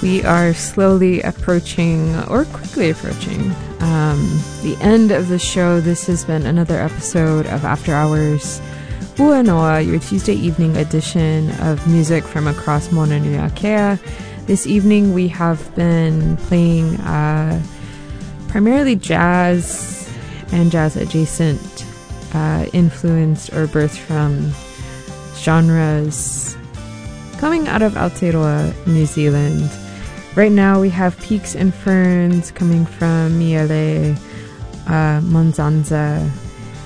We are slowly approaching, or quickly approaching, the end of the show. This has been another episode of After Hours Ua Noa, your Tuesday evening edition of music from across Mauna Nui Akea. This evening we have been playing primarily jazz and jazz adjacent, influenced or birthed from genres coming out of Aotearoa, New Zealand. Right now we have Peaks and Ferns coming from Miele, Monzanza.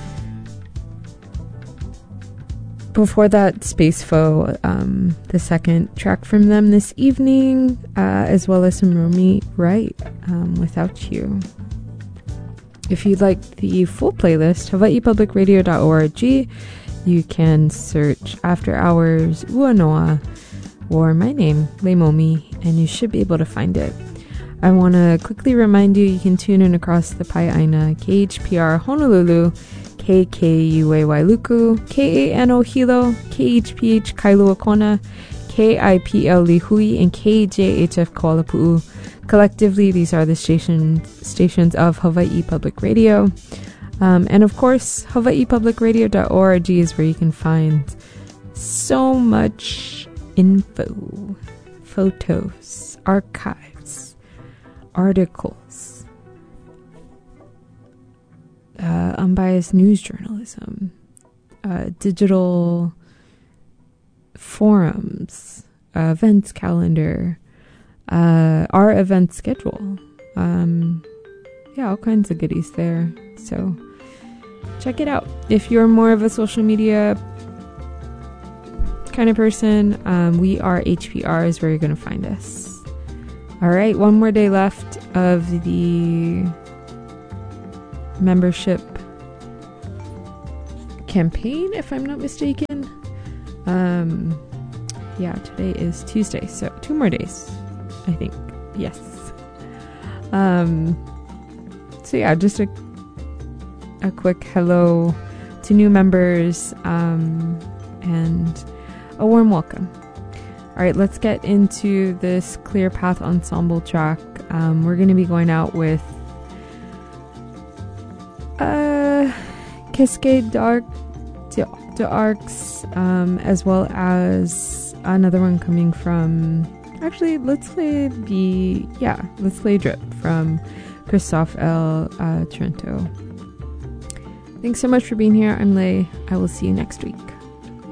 Before that, Space Foe, the second track from them this evening, as well as some Romy Wright, Without You. If you'd like the full playlist, hawaiipublicradio.org, you can search After Hours Ua Noa or my name, Leimomi, and you should be able to find it. I want to quickly remind you can tune in across the Pai'aina, KHPR Honolulu, KKUA Wailuku, KANO Hilo, KHPH Kailua Kona, KIPL Lihui, and KJHF Kuala Collectively, these are the stations of Hawaii Public Radio. And of course, hawaiipublicradio.org is where you can find so much info, photos, archives, articles, unbiased news journalism, digital forums, events calendar, our event schedule. All kinds of goodies there. So check it out. If you're more of a social media kind of person, we are HPR is where you're going to find us. All right, one more day left of the membership campaign, if I'm not mistaken. Today is Tuesday, so 2 more days, I think. Yes. Just a quick hello to new members, and a warm welcome. All right, let's get into this Clear Path Ensemble track. We're going to be going out with Cascade d'Arcs, as well as another one coming from... Actually, let's play Drip from Christophe L. Trento. Thanks so much for being here. I'm Lei. I will see you next week.